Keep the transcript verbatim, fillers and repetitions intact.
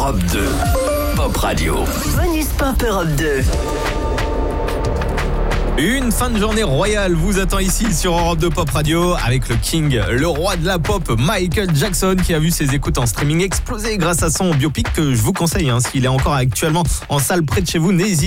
Europe deux. Pop Radio. Bonus Pop Europe deux. Une fin de journée royale vous attend ici sur Europe deux Pop Radio avec le King, le roi de la pop, Michael Jackson, qui a vu ses écoutes en streaming exploser grâce à son biopic que je vous conseille. Hein, s'il est encore actuellement en salle près de chez vous, n'hésitez